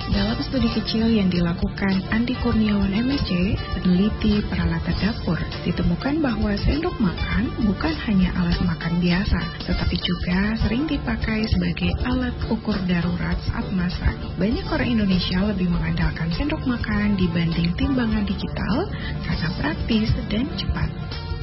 Dalam studi kecil yang dilakukan Andi Kurniawan MSc, peneliti peralatan dapur, ditemukan bahwa sendok makan bukan hanya alat makan biasa, tetapi juga sering dipakai sebagai alat ukur darurat saat masak. Banyak orang Indonesia lebih mengandalkan sendok makan dibanding timbangan digital karena praktis dan cepat.